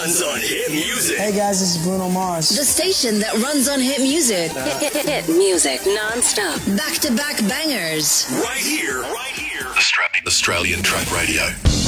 runs on hit music. Hey guys, this is Bruno Mars. The station that runs on hit music. Hit music non-stop. Back-to-back bangers. Right here. Australian Track Radio.